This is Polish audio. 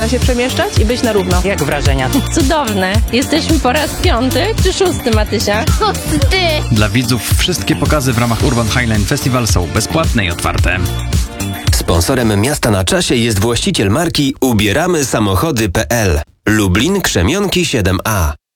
Można się przemieszczać i być na równo. Jak wrażenia? Cudowne. Jesteśmy po raz 5. czy 6, Matysia? 6. Dla widzów wszystkie pokazy w ramach Urban Highline Festival są bezpłatne i otwarte. Sponsorem Miasta na Czasie jest właściciel marki ubieramy samochody.pl. Lublin Krzemionki 7A.